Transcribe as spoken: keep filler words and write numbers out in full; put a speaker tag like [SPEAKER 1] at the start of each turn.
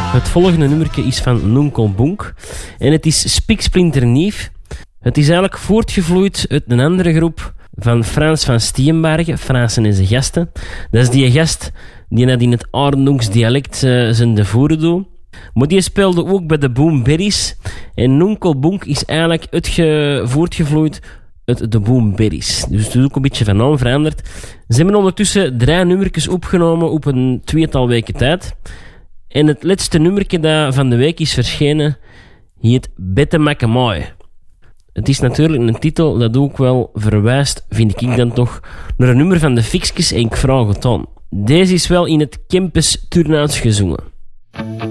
[SPEAKER 1] Het volgende nummerke is van Nonkel Bonk en het is spiksplinternieuw. Het is eigenlijk voortgevloeid uit een andere groep van Frans van Steenbergen, Fransen en zijn gasten. Dat is die gast die net in het Arnonks dialect uh, zijn de voeren doet. Maar die speelde ook bij de Boom Berries. En Nonkel Bonk is eigenlijk uitge- voortgevloeid uit de Boom Berries. Dus het is ook een beetje van naam veranderd. Ze hebben ondertussen drie nummertjes opgenomen op een tweetal weken tijd. En het laatste nummertje dat van de week is verschenen heet Bette Mackemai. Het is natuurlijk een titel dat ook wel verwijst, vind ik dan toch, naar een nummer van de Fixkes en ik vraag het aan. Deze is wel in het Campus Turnouts gezongen.